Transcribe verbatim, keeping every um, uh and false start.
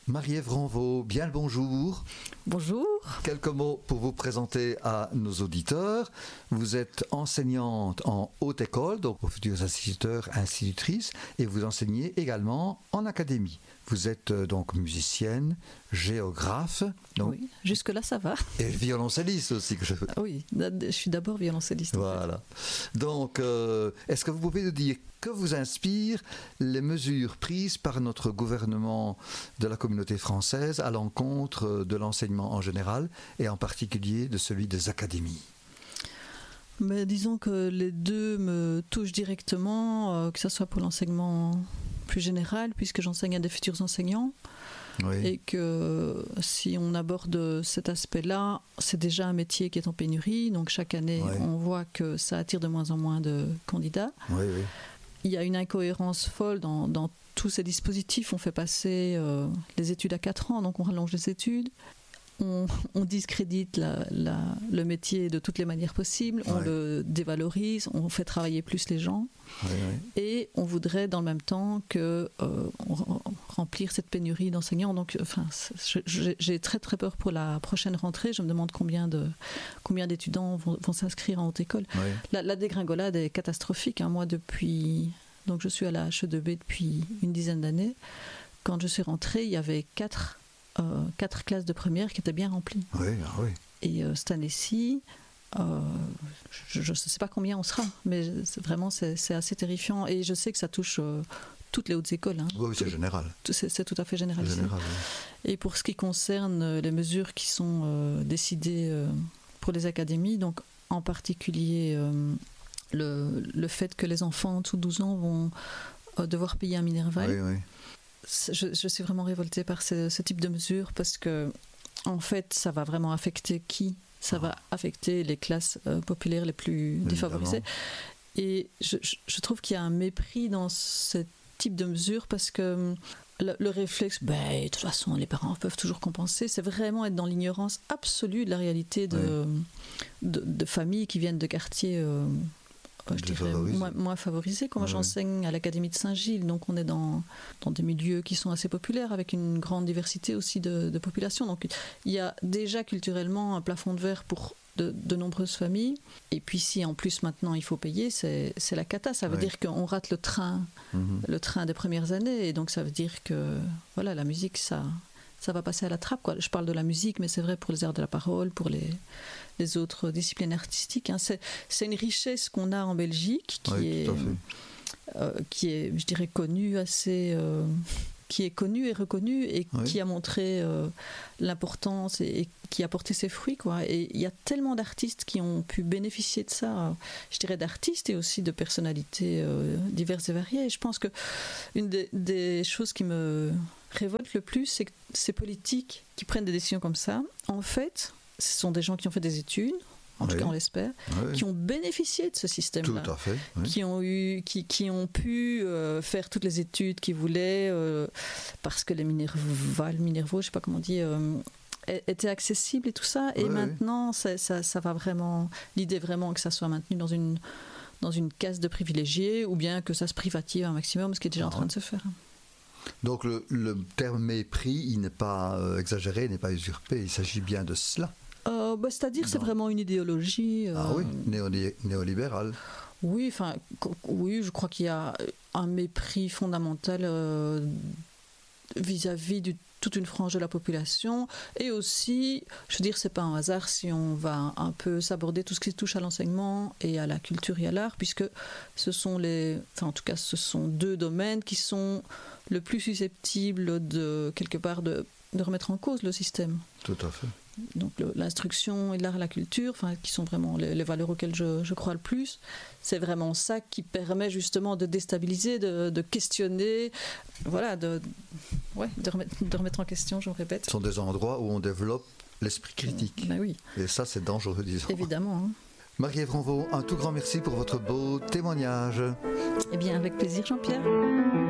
Marie-Ève Ranvaux, bien le bonjour. Bonjour. Quelques mots pour vous présenter à nos auditeurs. Vous êtes enseignante en haute école, donc aux futurs instituteurs, institutrices, et vous enseignez également en académie. Vous êtes euh, donc musicienne, géographe. Donc, oui, jusque-là ça va. Et violoncelliste aussi. Que je... Oui, je suis d'abord violoncelliste. Voilà. En fait. Donc, euh, est-ce que vous pouvez nous dire que vous inspirent les mesures prises par notre gouvernement de la communauté française à l'encontre de l'enseignement en général et en particulier de celui des académies? Mais disons que les deux me touchent directement, euh, que ce soit pour l'enseignement plus général, puisque j'enseigne à des futurs enseignants. Oui. Et que si on aborde cet aspect-là, c'est déjà un métier qui est en pénurie. Donc chaque année, oui. on voit que ça attire de moins en moins de candidats. Oui, oui. Il y a une incohérence folle dans, dans tous ces dispositifs. On fait passer euh, les études à quatre ans, donc on rallonge les études. On, on discrédite la, la, le métier de toutes les manières possibles, on ouais. le dévalorise, on fait travailler plus les gens, ouais, ouais. et on voudrait dans le même temps que euh, on, on, remplir cette pénurie d'enseignants. Donc, enfin, je, j'ai très très peur pour la prochaine rentrée. Je me demande combien de combien d'étudiants vont, vont s'inscrire en haute école. Ouais. La, la dégringolade est catastrophique. Hein. Moi, depuis donc je suis à la H E deux B depuis une dizaine d'années. Quand je suis rentrée, il y avait quatre Euh, quatre classes de première qui étaient bien remplies. Oui, ah oui. Et euh, cette année-ci, euh, je ne sais pas combien on sera, mais c'est, vraiment c'est, c'est assez terrifiant. Et je sais que ça touche euh, toutes les hautes écoles. Hein. Oui, c'est général. C'est, c'est tout à fait général. C'est général oui. Et pour ce qui concerne les mesures qui sont euh, décidées euh, pour les académies, donc en particulier euh, le, le fait que les enfants en dessous de douze ans vont euh, devoir payer un Minerval. Oui, oui. Je, je suis vraiment révoltée par ce, ce type de mesures parce que, en fait, ça va vraiment affecter qui ? Ça ah. va affecter les classes euh, populaires les plus Évidemment. défavorisées. Et je, je, je trouve qu'il y a un mépris dans ce type de mesures parce que le, le réflexe, ben, de toute façon, les parents peuvent toujours compenser, c'est vraiment être dans l'ignorance absolue de la réalité de, oui. de, de familles qui viennent de quartiers. Euh, je dirais moins, moins favorisés. Moi, ouais. j'enseigne à l'Académie de Saint-Gilles, donc on est dans, dans des milieux qui sont assez populaires, avec une grande diversité aussi de, de population. Donc il y a déjà culturellement un plafond de verre pour de, de nombreuses familles. Et puis si en plus maintenant il faut payer, c'est, c'est la cata. Ça veut ouais. dire qu'on rate le train, mm-hmm. le train des premières années. Et donc ça veut dire que voilà, la musique, ça... ça va passer à la trappe, quoi. Je parle de la musique, mais c'est vrai pour les arts de la parole, pour les, les autres disciplines artistiques. Hein. C'est, c'est une richesse qu'on a en Belgique qui, oui, est, euh, qui est, je dirais, connue assez... Euh, qui est connue et reconnue et oui. qui a montré euh, l'importance et, et qui a porté ses fruits, quoi. Et il y a tellement d'artistes qui ont pu bénéficier de ça, je dirais d'artistes et aussi de personnalités euh, diverses et variées. Et je pense que une des, des choses qui me révolte le plus, c'est que ces politiques qui prennent des décisions comme ça, en fait, ce sont des gens qui ont fait des études, en oui. tout cas on l'espère, oui. qui ont bénéficié de ce système-là, tout à fait, oui. qui ont eu, qui, qui ont pu euh, faire toutes les études qu'ils voulaient euh, parce que les Minerval, Minervaux, je sais pas comment on dit, euh, étaient accessibles et tout ça. Et oui, maintenant, oui. Ça, ça, ça va vraiment. L'idée vraiment que ça soit maintenu dans une dans une case de privilégiés, ou bien que ça se privatise un maximum, ce qui est déjà ah, en train de se faire. Donc le, le terme mépris, il n'est pas euh, exagéré, il n'est pas usurpé. Il s'agit bien de cela. Euh, bah, c'est-à-dire que c'est vraiment une idéologie... Euh... Ah oui, néoli- néolibérale. Oui, enfin, oui, je crois qu'il y a un mépris fondamental euh, vis-à-vis de toute une frange de la population. Et aussi, je veux dire, c'est pas un hasard si on va un peu s'aborder tout ce qui touche à l'enseignement et à la culture et à l'art, puisque ce sont les... Enfin, en tout cas, ce sont deux domaines qui sont le plus susceptibles de, quelque part, de, de remettre en cause le système. Tout à fait. Donc le, l'instruction et l'art et la culture, enfin, qui sont vraiment les, les valeurs auxquelles je, je crois le plus, c'est vraiment ça qui permet justement de déstabiliser, de, de questionner, voilà, de, ouais, de, remettre, de remettre en question, je me répète. Ce sont des endroits où on développe l'esprit critique. Ben oui. Et ça, c'est dangereux, disons. Évidemment. Hein. Marie-Ève Ranvaux, un tout grand merci pour votre beau témoignage. Eh bien, avec plaisir, Jean-Pierre.